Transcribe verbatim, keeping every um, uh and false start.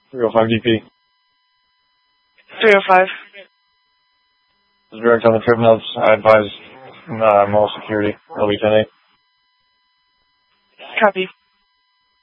three oh five D P. three oh five. Direct on the trip notes. I advise uh, mall security. L B ten eight. Copy.